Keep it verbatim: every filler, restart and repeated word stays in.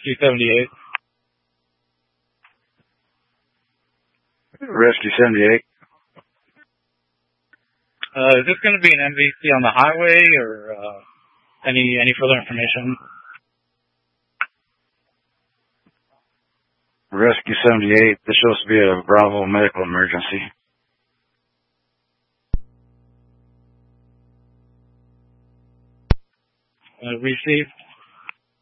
Rescue seventy-eight. Rescue seventy-eight. Uh, is this going to be an M V C on the highway, or uh, any any further information? Rescue seventy-eight. This shows to be a Bravo medical emergency. Uh, received.